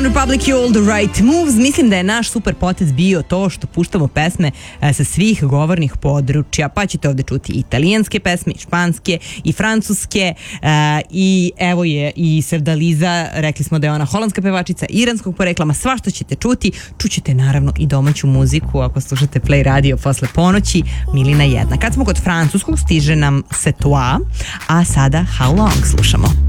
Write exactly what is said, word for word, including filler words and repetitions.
One Republic You All The Right Moves. Mislim da je naš super potez bio to što puštamo pesme e, sa svih govornih područja, pa ćete ovde čuti italijanske pesme, i španske i francuske e, i evo je i Sevdaliza, rekli smo da je ona holandska pevačica iranskog porekla, svašta ćete čuti, čućete naravno i domaću muziku ako slušate Play Radio posle ponoći. Milina jedna. Kad smo kod francuskog stiže nam C'est Toi, a sada How Long slušamo.